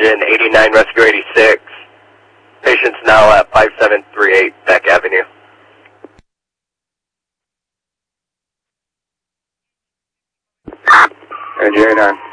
engine 89, rescue 86. Patient's now at 5738 Beck Avenue. Engine 89.